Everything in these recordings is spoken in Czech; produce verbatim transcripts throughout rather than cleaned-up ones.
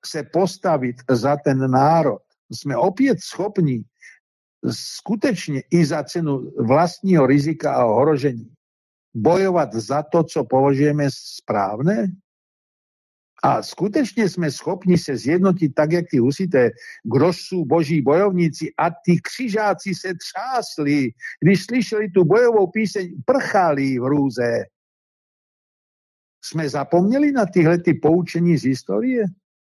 se postavit za ten národ, jsme opět schopni skutečně i za cenu vlastního rizika a ohrožení bojovat za to, co považujeme správné? A skutečně jsme schopni se zjednotit tak, jak ty husité, kdož jsou boží bojovníci, a ty křižáci se třásli, když slyšeli tu bojovou píseň, prchali v hrůze. Jsme zapomněli na tyhle ty poučení z historie?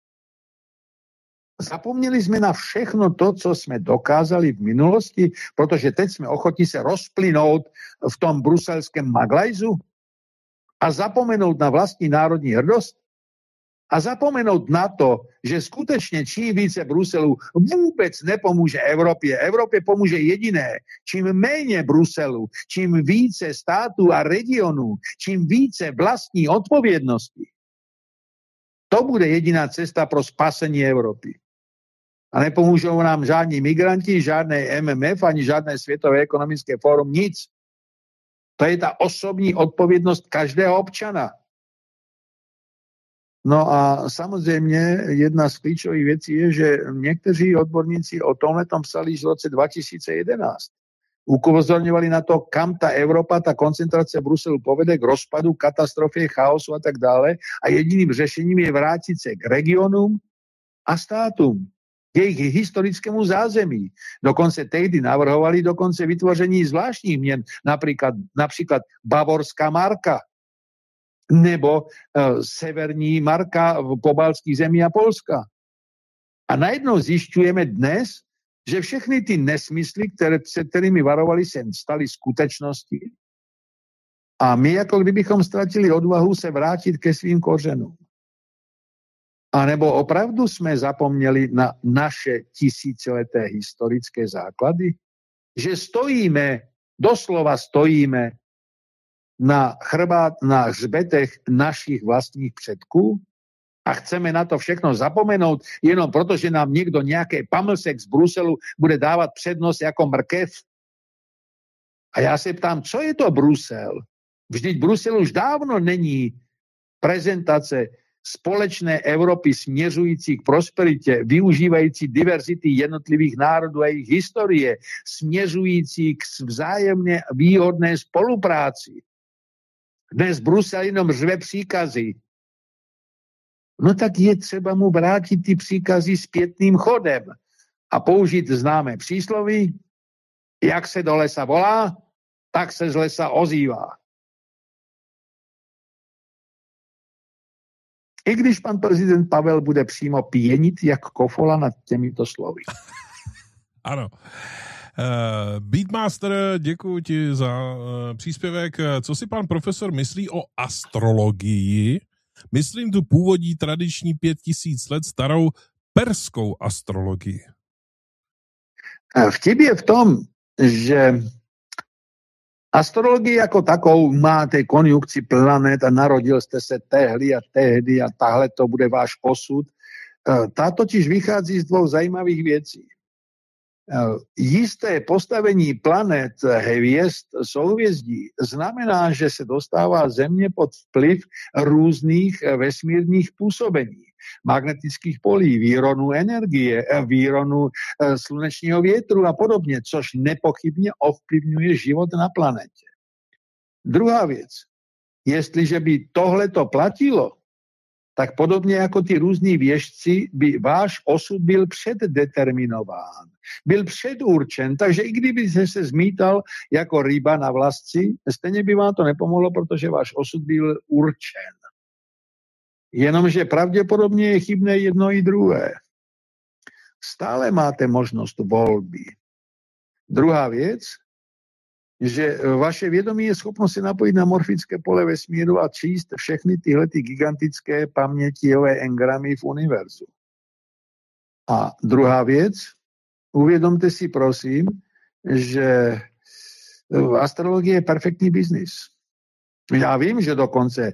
Zapomněli jsme na všechno to, co jsme dokázali v minulosti, protože teď jsme ochotni se rozplynout v tom bruselském maglajzu a zapomenout na vlastní národní hrdost a zapomenout na to, že skutečně čím více Bruselu vůbec nepomůže Evropě. Evropě pomůže jediné. Čím méně Bruselu, čím více států a regionů, čím více vlastní odpovědnosti. To bude jediná cesta pro spasení Evropy. A nepomůžou nám žádní migranti, žádné M M F, ani žádné Světové ekonomické fórum, nic. To je ta osobní odpovědnost každého občana. No a samozřejmě jedna z klíčových věcí je, že někteří odborníci o tomhle tam psali již v roce dva tisíce jedenáct. Upozorňovali na to, kam ta Evropa, ta koncentrace Bruselu povede k rozpadu, katastrofě, chaosu a tak dále. A jediným řešením je vrátit se k regionům a státům, k jejich historickému zázemí. Dokonce tehdy navrhovali dokonce vytvoření zvláštních měn, například, například bavorská marka, nebo uh, severní marka v pobaltských zemí a Polska. A najednou zjišťujeme dnes, že všechny ty nesmysly, které, před kterými varovali, se staly skutečností. A my jako kdybychom ztratili odvahu se vrátit ke svým kořenům. A nebo opravdu jsme zapomněli na naše tisícileté historické základy? Že stojíme, doslova stojíme na chrbát, na hřbetech našich vlastních předků a chceme na to všechno zapomenout, jenom proto, že nám někdo nějaký pamlsek z Bruselu bude dávat přednost jako mrkev. A já se ptám, co je to Brusel? Vždyť Brusel už dávno není prezentace společné Evropy směřující k prosperitě, využívající diverzity jednotlivých národů a jejich historie, směřující k vzájemně výhodné spolupráci. Dnes Brusel jenom řve příkazy. No tak je třeba mu vrátit ty příkazy zpětným chodem a použít známé přísloví, jak se do lesa volá, tak se z lesa ozývá. I když pan prezident Pavel bude přímo pěnit jak kofola nad těmito slovy. Ano. Uh, Beatmaster, děkuji ti za uh, příspěvek. Co si pan profesor myslí o astrologii? Myslím tu původní tradiční pět tisíc let starou perskou astrologii. Vtip je v tom, že astrologii jako takovou máte konjunkci planet a narodil jste se tehdy a tehdy a tahle to bude váš osud. Ta totiž vychází z dvou zajímavých věcí. Jisté postavení planet, hvězd, souhvězdí znamená, že se dostává Země pod vplyv různých vesmírných působení, magnetických polí, výronu energie, výronu slunečního větru a podobně, což nepochybně ovlivňuje život na planetě. Druhá věc, jestliže by tohleto platilo, tak podobně jako ty různí věštci by váš osud byl předdeterminován, byl předurčen, takže i kdyby se zmítal jako ryba na vlasci, stejně by vám to nepomohlo, protože váš osud byl určen. Jenomže pravděpodobně je chybné jedno i druhé. Stále máte možnost volby. Druhá věc, že vaše vědomí je schopno se napojit na morfické pole vesmíru a číst všechny tyhle ty gigantické pamětiové engramy v univerzu. A druhá věc, uvědomte si prosím, že astrologie je perfektní biznis. Já vím, že dokonce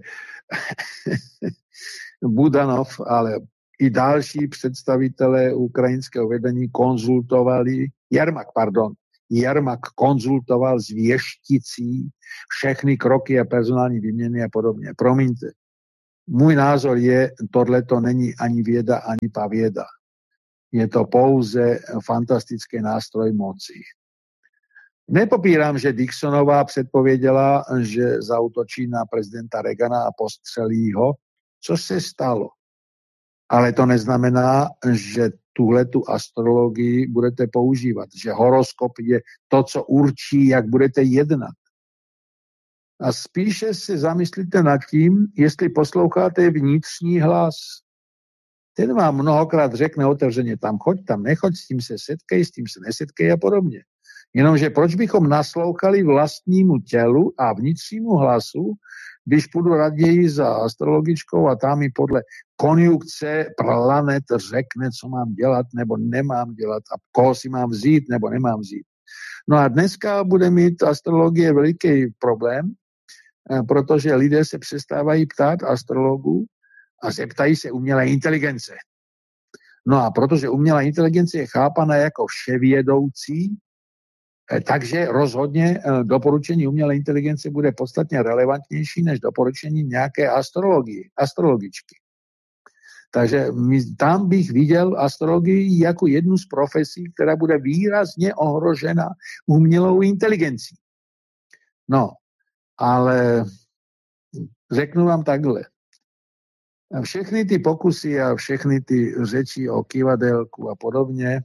Budanov, ale i další představitelé ukrajinského vedení konzultovali, Jermak, pardon, Jermak konzultoval s věšticí všechny kroky a personální výměny a podobně. Promiňte, Můj názor je, tohleto není ani věda, ani pavěda. Je to pouze fantastický nástroj moci. Nepopírám, že Dixonová předpověděla, že zaútočí na prezidenta Reagana a postřelí ho, co se stalo. Ale to neznamená, že tuhletu astrologii budete používat, že horoskop je to, co určí, jak budete jednat. A spíše se zamyslíte nad tím, jestli posloucháte vnitřní hlas. Ten vám mnohokrát řekne otevřeně, tam choď, tam nechoď, s tím se setkej, s tím se nesetkej a podobně. Jenomže proč bychom naslouchali vlastnímu tělu a vnitřnímu hlasu, když půjdu raději za astrologičkou a tam mi podle konjunkce planet řekne, co mám dělat nebo nemám dělat a koho si mám vzít nebo nemám vzít. No a dneska bude mít astrologie veliký problém, protože lidé se přestávají ptát astrologů a zeptají se umělé inteligence. No a protože umělá inteligence je chápaná jako vševědoucí, takže rozhodně doporučení umělé inteligence bude podstatně relevantnější než doporučení nějaké astrologie, astrologičky. Takže tam bych viděl astrologii jako jednu z profesí, která bude výrazně ohrožena umělou inteligencí. No, ale řeknu vám takhle. Všechny ty pokusy a všechny ty řeči o kivadelku a podobně,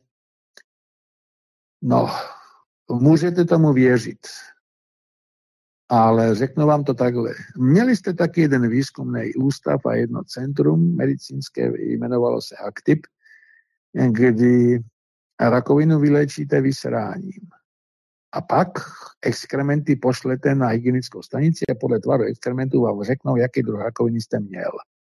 no, můžete tomu věřit. Ale řeknu vám to takhle. Měli jste taky jeden výzkumný ústav a jedno centrum medicínské, jmenovalo se Aktip, kdy rakovinu vylečíte vysráním. A pak exkrementy pošlete na hygienickou stanici a podle tvaru exkrementů vám řeknou, jaký druh rakoviny jste měl.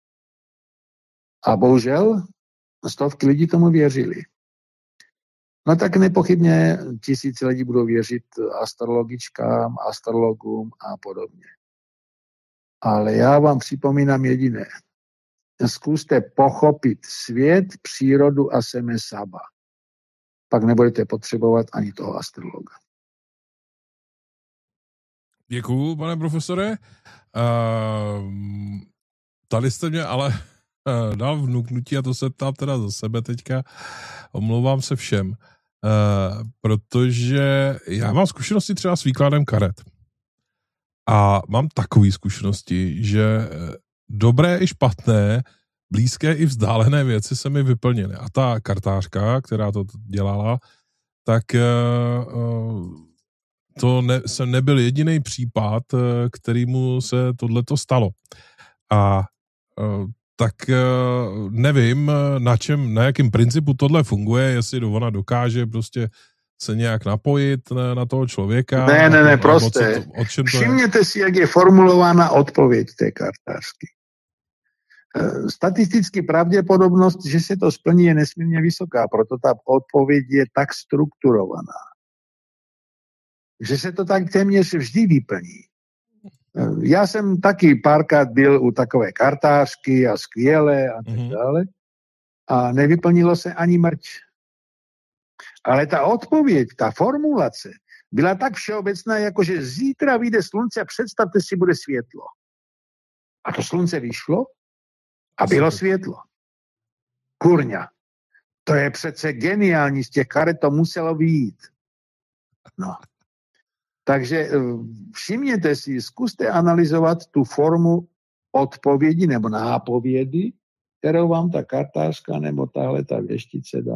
A bohužel stovky lidí tomu věřili. No tak nepochybně tisíce lidí budou věřit astrologičkám, astrologům a podobně. Ale já vám připomínám jediné. Zkuste pochopit svět, přírodu a seme saba. Pak nebudete potřebovat ani toho astrologa. Děkuju, pane profesore. Uh, tady jste mě ale uh, dal vnuknutí a to se ptám teda za sebe teďka. Omlouvám se všem. Uh, protože já mám zkušenosti třeba s výkladem karet. A mám takové zkušenosti, že dobré i špatné, blízké i vzdálené věci se mi vyplnily. A ta kartářka, která to dělala, tak uh, to ne, jsem nebyl jediný případ, kterýmu se tohleto stalo. A uh, tak uh, nevím, na čem, na jakém principu tohle funguje, jestli ona dokáže prostě se nějak napojit na, na toho člověka. Ne, ne, ne, prostě. Všimněte si, jak je formulována odpověď té kartářky. Statisticky pravděpodobnost, že se to splní, je nesmírně vysoká, proto ta odpověď je tak strukturovaná. Že se to tak téměř vždy vyplní. Já jsem taky párkrát byl u takové kartářky a skvělé a tak dále a nevyplnilo se ani mrť. Ale ta odpověď, ta formulace byla tak všeobecná, jako že zítra vyjde slunce a představte si, bude světlo. A to slunce vyšlo a bylo světlo. Kurňa. To je přece geniální, z těch karet to muselo vyjít. No. Takže všimněte si, zkuste analyzovat tu formu odpovědi nebo nápovědy, kterou vám ta kartářka nebo tahle ta věštice dá.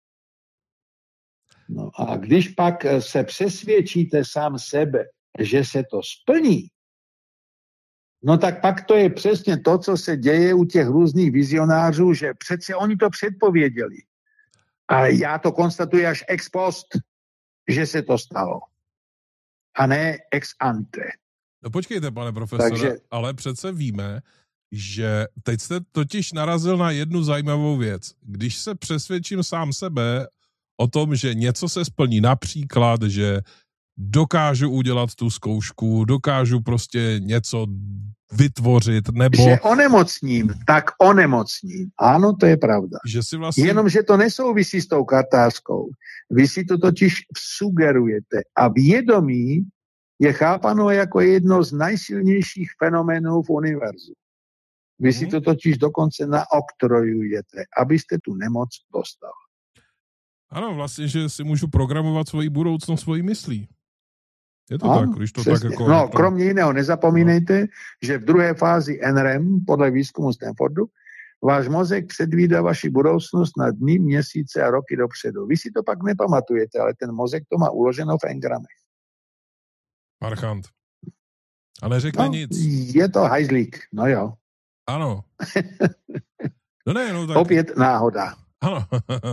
No a když pak se přesvědčíte sám sebe, že se to splní, no tak pak to je přesně to, co se děje u těch různých vizionářů, že přece oni to předpověděli. Ale já to konstatuji až ex post, že se to stalo. A ne ex ante. No počkejte, pane profesore, Takže... ale přece víme, že teď jste totiž narazil na jednu zajímavou věc. Když se přesvědčím sám sebe o tom, že něco se splní, například, že dokážu udělat tu zkoušku, dokážu prostě něco vytvořit, nebo... Že onemocním, tak onemocním. Ano, to je pravda. Že si vlastně... Jenomže to nesouvisí s tou kartářkou. Vy si to totiž sugerujete. A vědomí je chápano jako jedno z nejsilnějších fenoménů v univerzu. Vy si to totiž dokonce naoktrojujete, abyste tu nemoc dostal. Ano, vlastně, že si můžu programovat svoji budoucnost svojí myslí. Je to no, tak, když to přesně. tak jako... No, řeknu. kromě jiného, nezapomínejte, no. že v druhé fázi N R E M, podle výzkumu Stanfordu, váš mozek předvídá vaši budoucnost na dny, měsíce a roky dopředu. Vy si to pak nepamatujete, ale ten mozek to má uloženo v engramech. Marchant. A neřekne no, nic. Je to hajzlík, no jo. Ano. No ne, no tak... Opět náhoda. Ano.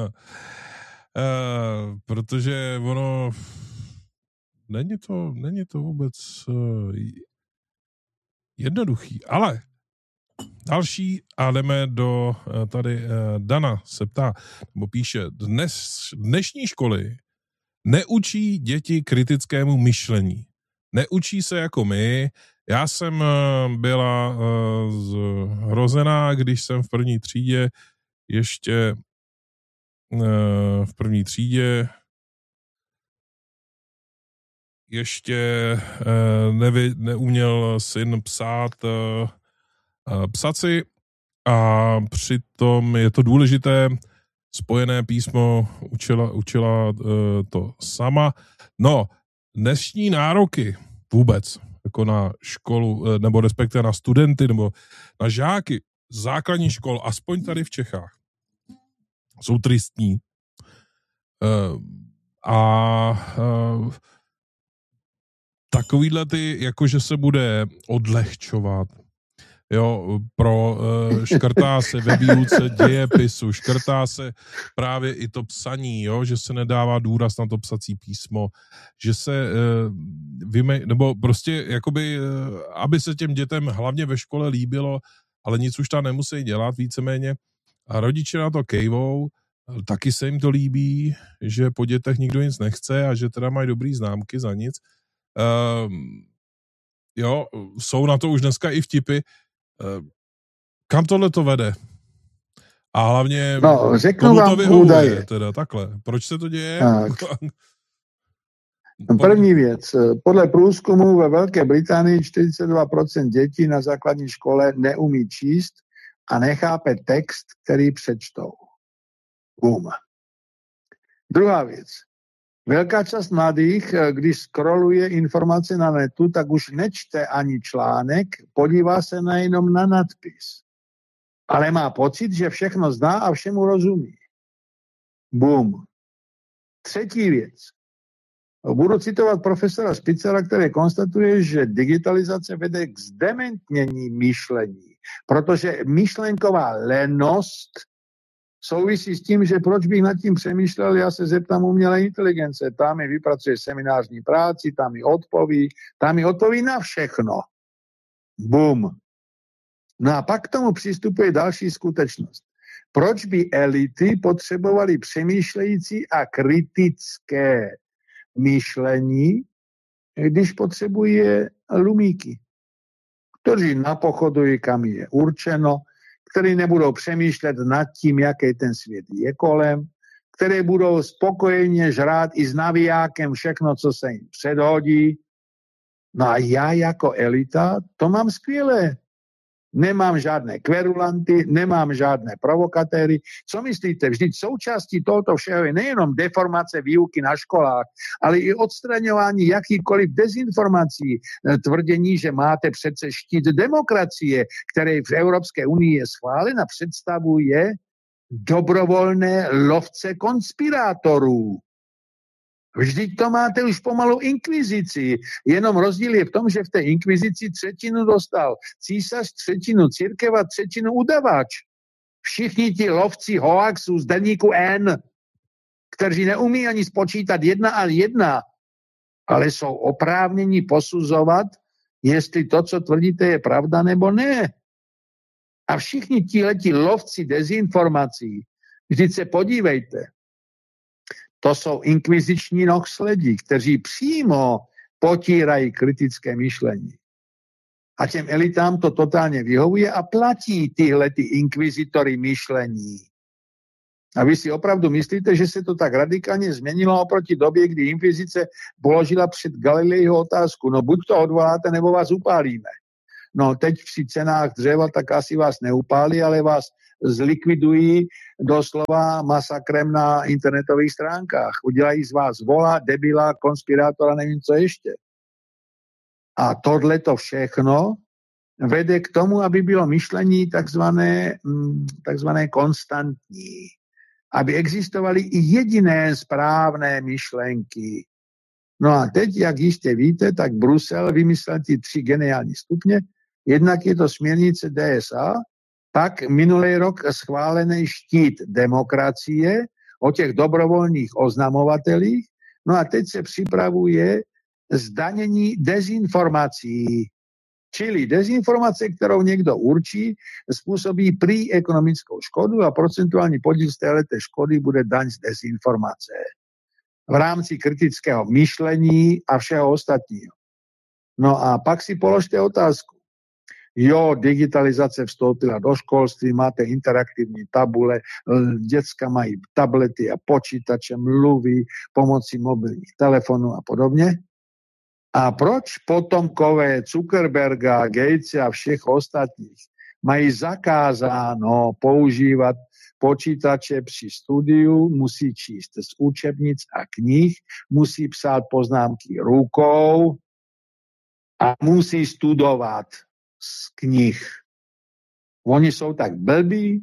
Uh, protože ono není to, není to vůbec uh, jednoduchý, ale další a jdeme do uh, tady uh, Dana se ptá, nebo píše, dnes, dnešní školy neučí děti kritickému myšlení. Neučí se jako my. Já jsem uh, byla uh, zhrozená, když jsem v první třídě ještě v první třídě ještě nevy, neuměl syn psát psaci a přitom je to důležité, spojené písmo učila, učila to sama. No, dnešní nároky vůbec, jako na školu, nebo respektive na studenty, nebo na žáky základních škol, aspoň tady v Čechách, jsou tristní. Uh, a uh, takovýhle ty, jakože se bude odlehčovat, jo, pro, uh, škrtá se ve výuce dějepisu, škrtá se právě i to psaní, jo, že se nedává důraz na to psací písmo, že se uh, vyme, nebo prostě, jakoby, uh, aby se těm dětem hlavně ve škole líbilo, ale nic už tam nemusí dělat víceméně. A rodiče na to kejvou, taky se jim to líbí, že po dětech nikdo nic nechce a že teda mají dobrý známky za nic. Uh, jo, jsou na to už dneska i vtipy. Uh, kam tohle to vede? A hlavně no, komu to vyhovuje? Údaje. Teda takhle. Proč se to děje? První věc. Podle průzkumu ve Velké Británii čtyřicet dva procent dětí na základní škole neumí číst a nechápe text, který přečtou. Boom. Druhá věc. Velká část mladých, když scrolluje informace na netu, tak už nečte ani článek, podívá se na jenom na nadpis. Ale má pocit, že všechno zná a všemu rozumí. Boom. Třetí věc. Budu citovat profesora Spitzera, který konstatuje, že digitalizace vede k zdementnění myšlení, protože myšlenková lenost souvisí s tím, že proč bych nad tím přemýšlel, já se zeptám umělé inteligence, tam mi vypracuje seminářní práci, tam mi odpoví, tam mi odpoví na všechno. Bum. No a pak k tomu přistupuje další skutečnost. Proč by elity potřebovaly přemýšlející a kritické myšlení, když potřebuje lumíky, kteří napochodují, kam je určeno, kteří nebudou přemýšlet nad tím, jaký ten svět je kolem, které budou spokojeně žrát i s navijákem všechno, co se jim předhodí. No a já jako elita to mám skvělé. Nemám žádné kverulanty, nemám žádné provokatéry. Co myslíte? Vždyť součástí tohoto všeho je nejenom deformace výuky na školách, ale i odstraňování jakýchkoliv dezinformací. Tvrdění, že máte přece štít demokracie, který v Evropské unii je schválen a představuje dobrovolné lovce konspirátorů. Vždyť to máte už pomalu inkvizici. Jenom rozdíl je v tom, že v té inkvizici třetinu dostal císař, třetinu církev a třetinu udavač. Všichni ti lovci hoaxů z deníku N, kteří neumí ani spočítat jedna a jedna, ale jsou oprávněni posuzovat, jestli to, co tvrdíte, je pravda nebo ne. A všichni tihleti lovci dezinformací, vždyť se podívejte, to jsou inkviziční nohsledí, kteří přímo potírají kritické myšlení. A těm elitám to totálně vyhovuje a platí tyhle ty inkvizitory myšlení. A vy si opravdu myslíte, že se to tak radikálně změnilo oproti době, kdy inkvizice položila před Galilejho otázku, no buď to odvoláte, nebo vás upálíme. No teď při cenách dřeva tak asi vás neupálí, ale vás zlikvidují doslova masakrem na internetových stránkách. Udělají z vás vola, debila, konspirátora, nevím co ještě. A tohleto všechno vede k tomu, aby bylo myšlení takzvané, takzvané konstantní. Aby existovaly i jediné správné myšlenky. No a teď, jak jistě víte, tak Brusel vymyslel ty tři geniální stupně. Jednak je to směrnice D S A, pak minulý rok schválený štít demokracie o těch dobrovolných oznamovatelích. No a teď se připravuje zdanění dezinformací. Čili dezinformace, kterou někdo určí, způsobí prý ekonomickou škodu a procentuální podíl z této škody bude daň z dezinformace v rámci kritického myšlení a všeho ostatního. No a pak si položte otázku. Jo, digitalizace vstoupila do školství, máte interaktivní tabule, děcka mají tablety a počítače, mluví pomocí mobilních telefonů a podobně. A proč potomkové Zuckerberga, Gatese a všech ostatních mají zakázáno používat počítače při studiu, musí číst z učebnic a knih, musí psát poznámky rukou a musí studovat z knih. Oni jsou tak blbí,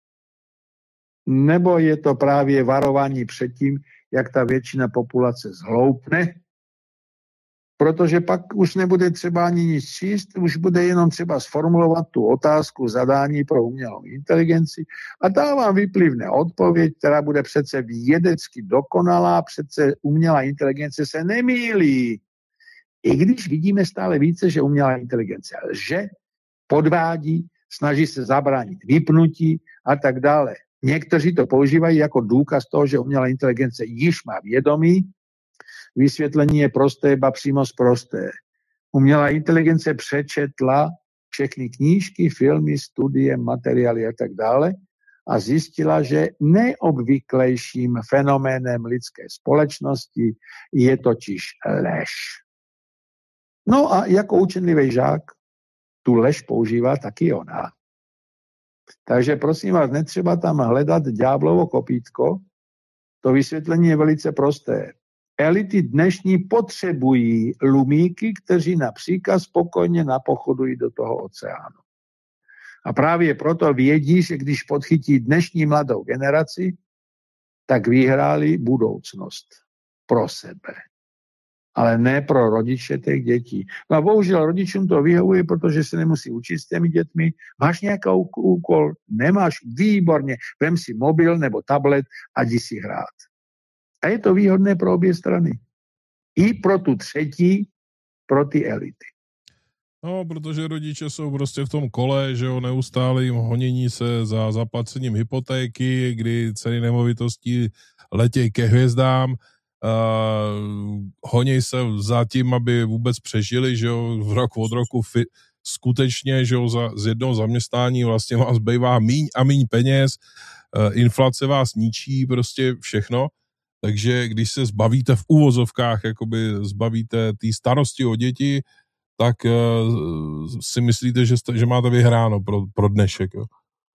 nebo je to právě varování před tím, jak ta většina populace zhloupne, protože pak už nebude třeba ani nic číst, už bude jenom třeba sformulovat tu otázku zadání pro umělou inteligenci a ta vám vyplivne odpověď, která bude přece vědecky dokonalá, přece umělá inteligence se nemýlí. I když vidíme stále více, že umělá inteligence lže, podvádí, snaží se zabránit vypnutí a tak dále. Někteří to používají jako důkaz toho, že umělá inteligence již má vědomí. Vysvětlení je prosté, ba přímo sprosté. Umělá inteligence přečetla všechny knížky, filmy, studie, materiály a tak dále a zjistila, že neobvyklejším fenoménem lidské společnosti je totiž lež. No a jako učenlivý žák tu lež používá taky ona. Takže prosím vás, netřeba tam hledat ďáblovo kopítko, to vysvětlení je velice prosté. Elity dnešní potřebují lumíky, kteří na příkaz spokojně napochodují do toho oceánu. A právě proto vědí, že když podchytí dnešní mladou generaci, tak vyhráli budoucnost pro sebe. Ale ne pro rodiče těch dětí. No a bohužel rodičům to vyhovuje, protože se nemusí učit s těmi dětmi. Máš nějaký úkol? Nemáš? Výborně. Vem si mobil nebo tablet a jdi si hrát. A je to výhodné pro obě strany. I pro tu třetí, pro ty elity. No, protože rodiče jsou prostě v tom kole, že jo, neustálým honění se za zaplacením hypotéky, kdy ceny nemovitostí letějí ke hvězdám, uh, honějí se za tím, aby vůbec přežili, že jo, v rok od roku fi, skutečně, že jo, za, z jednoho zaměstnání vlastně vám zbývá míň a míň peněz, uh, inflace vás ničí, prostě všechno. Takže když se zbavíte v úvozovkách, jakoby zbavíte té starosti o děti, tak uh, si myslíte, že, jste, že máte vyhráno pro, pro dnešek. Jo?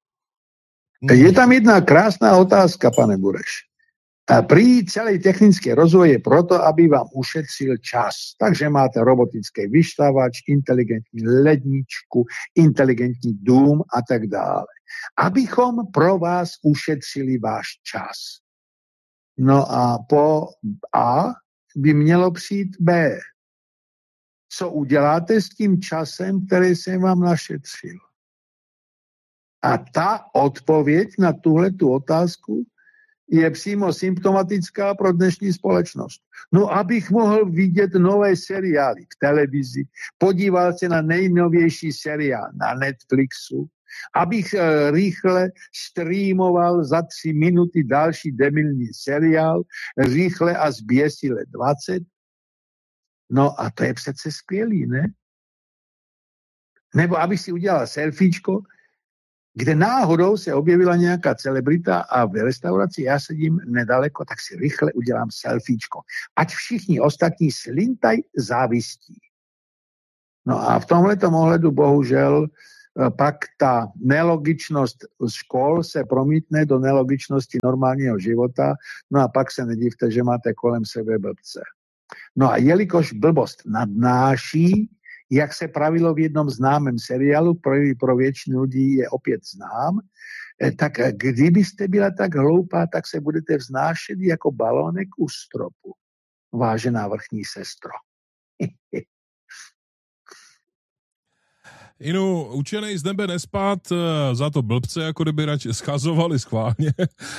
Je tam jedna krásná otázka, pane Bureš. A prý celý technický rozvoj je proto, aby vám ušetřil čas. Takže máte robotický vyšľavač, inteligentní ledničku, inteligentní dům a tak dále. Abychom pro vás ušetřili váš čas. No a po A by mělo přijít B. Co uděláte s tím časem, který jsem vám našetřil? A ta odpověď na tuhletu otázku je přímo symptomatická pro dnešní společnost. No, abych mohl vidět nové seriály v televizi, podíval se na nejnovější seriál na Netflixu, abych uh, rychle streamoval za tři minuty další debilní seriál, rychle a zběsile dvacet. No a to je přece skvělý, ne? Nebo abych si udělal selfiečko, kde náhodou se objevila nějaká celebrita a v restauraci já sedím nedaleko, tak si rychle udělám selfiečko. Ať všichni ostatní slintaj závistí. No a v tomhletom ohledu bohužel pak ta nelogičnost škol se promítne do nelogičnosti normálního života, no a pak se nedivte, že máte kolem sebe blbce. No a jelikož blbost nadnáší, jak se pravilo v jednom známém seriálu, pro, pro většinu lidí je opět znám, tak kdybyste byla tak hloupá, tak se budete vznášet jako balónek u stropu. Vážená vrchní sestro. Inu, učenej z nebe nespát, za to blbce, jako kdyby radši schazovali schválně.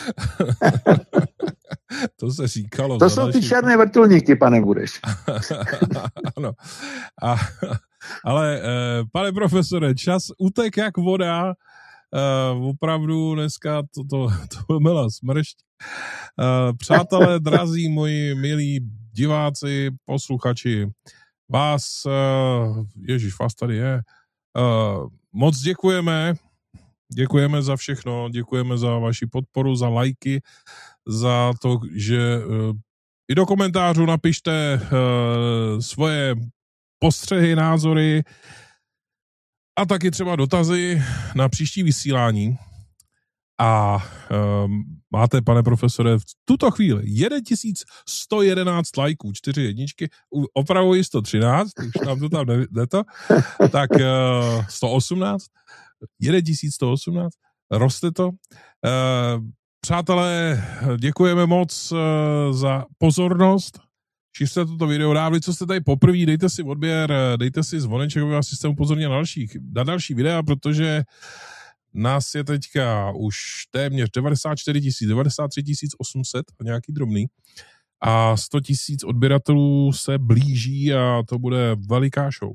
To se říkalo. To jsou naši... ty černé vrtulníky, pane Bureš. Ano. A, ale, pane profesore, čas utek jak voda. Uh, opravdu dneska to, to, to byla smršť. Uh, přátelé, drazí moji milí diváci, posluchači, vás, uh, ježiš, vás tady je, uh, moc děkujeme, děkujeme za všechno, děkujeme za vaši podporu, za lajky, za to, že uh, i do komentářů napište uh, svoje postřehy, názory, a taky třeba dotazy na příští vysílání. A um, máte, pane profesore, v tuto chvíli tisíc sto jedenáct lajků, čtyři jedničky, opravuji sto třináct, už nám to tam jde to, tak uh, sto osmnáct, tisíc sto osmnáct, roste to. Uh, přátelé, děkujeme moc uh, za pozornost. Šiřte toto video dávali, co jste tady poprvé, dejte si odběr, dejte si zvoneček, aby vás systém upozornil na další, na další videa, protože nás je teďka už téměř devadesát čtyři tisíc, devadesát tři tisíc osm set, nějaký drobný, a sto tisíc odběratelů se blíží a to bude veliká show.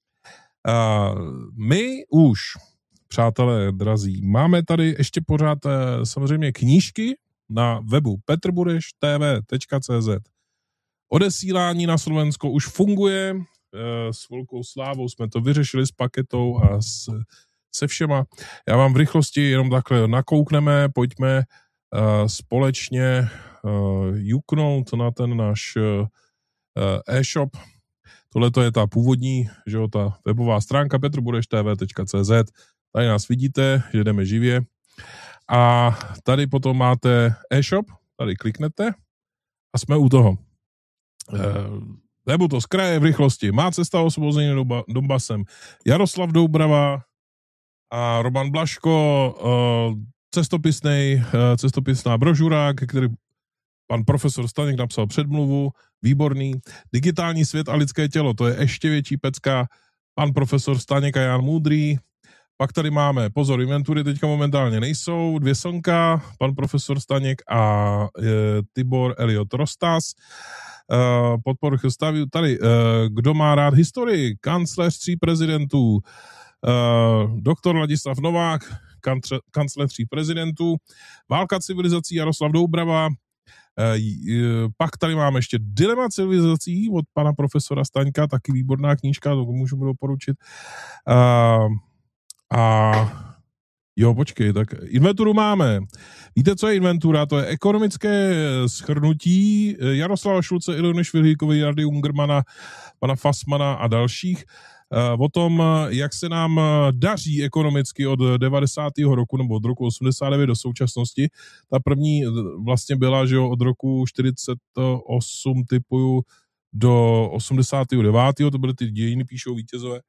A my už, přátelé drazí, máme tady ještě pořád samozřejmě knížky na webu petr bureš t v tečka c z. Odesílání na Slovensko už funguje, s velkou slávou jsme to vyřešili s paketou a s, se všema. Já vám v rychlosti jenom takhle nakoukneme, pojďme uh, společně uh, juknout na ten náš uh, e-shop. Tohle to je ta původní, že jo, ta webová stránka petr bureš t v tečka c z. Tady nás vidíte, že jdeme živě. A tady potom máte e-shop, tady kliknete a jsme u toho. Nebo to z kraje v rychlosti. Má cesta osvobození Donbasem. Jaroslav Doubrava a Roman Blaško, cestopisnej, cestopisná brožura, který pan profesor Staněk napsal předmluvu, výborný. Digitální svět a lidské tělo, to je ještě větší pecka. Pan profesor Staněk a Jan Můdrý. Pak tady máme, pozor, inventury teďka momentálně nejsou, dvě slnka, pan profesor Staněk a e, Tibor Eliot Rostas. Uh, podporu staví tady, uh, kdo má rád historii, kancléř tří prezidentů, uh, doktor Ladislav Novák, kantre, kancléř tří prezidentů, válka civilizací Jaroslav Doubrava, uh, uh, pak tady máme ještě dilema civilizací od pana profesora Staňka, taky výborná knížka, to můžu doporučit. Uh, a jo, počkej, tak inventuru máme. Víte, co je inventura? To je ekonomické shrnutí Jaroslava Šulce, Ilony Švilhýkové, Jardy Ungermana, pana Fassmana a dalších o tom, jak se nám daří ekonomicky od devadesátého roku nebo od roku osmdesát devět do současnosti. Ta první vlastně byla, že jo, od roku čtyřicet osm typuju do osmdesátého devátého To byly ty dějiny, píšou vítězové.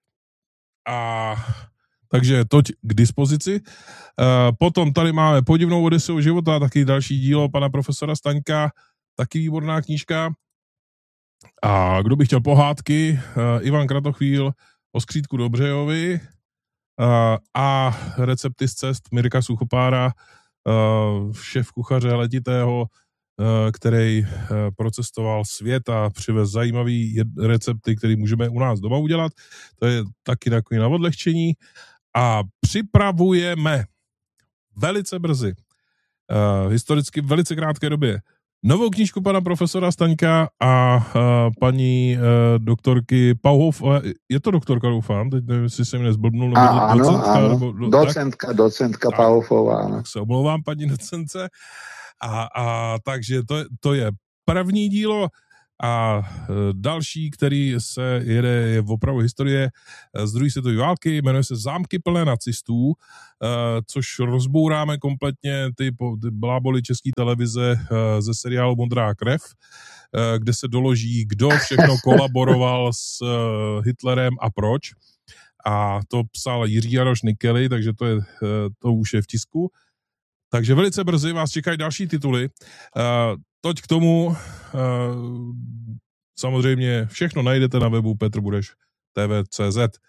A takže toť k dispozici. Potom tady máme Podivnou Odiseu života, taky další dílo pana profesora Staňka, taky výborná knížka. A kdo by chtěl pohádky, Ivan Kratochvíl o skřítku Dobřejovi a recepty z cest Mirka Suchopára, šéf kuchaře letitého, který procestoval svět a přivez zajímavý recepty, které můžeme u nás doma udělat. To je taky takový na odlehčení. A připravujeme velice brzy, uh, historicky v velice krátké době, novou knížku pana profesora Staňka a uh, paní uh, doktorky Pauhof. Je to doktorka, doufám, teď nevím, jestli jsem nezblbnul, nebo ano, docentka. Ano. Nebo, do, docentka, tak, docentka Pauhofová. Tak se omlouvám, paní docence. A, a takže to, to je první dílo A další, který se jede, je opravdu historie z druhé světové války, jmenuje se Zámky plné nacistů, což rozbouráme kompletně ty, ty bláboli české televize ze seriálu Modrá krev, kde se doloží, kdo všechno kolaboroval s Hitlerem a proč. A to psal Jiří Jaroš Nikely, takže to, je, to už je v tisku. Takže velice brzy vás čekají další tituly. Toť k tomu samozřejmě všechno najdete na webu petr budeš té vé tečka cé zet.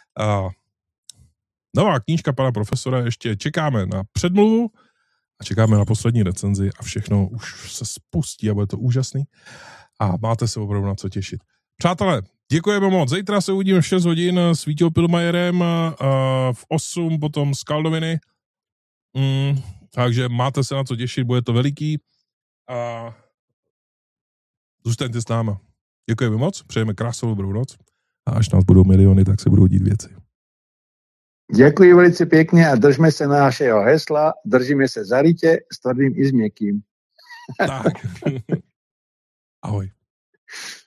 Nová knížka pana profesora, ještě čekáme na předmluvu a čekáme na poslední recenzi a všechno už se spustí a bude to úžasný. A máte se opravdu na co těšit. Přátelé, děkujeme moc. Zítra se uvidíme v šest hodin s Vítěou Pilmajerem, v osm potom z Kaldoviny. Mm, takže máte se na co těšit, bude to veliký. A zůstaňte s náma. Děkujeme moc, přejeme krásnou dobrou noc a až nás budou miliony, tak se budou dít věci. Ďakujem veľmi pekne a držme sa našeho hesla, držíme sa za rite s tvrdým i s miekým. Tak. Ahoj.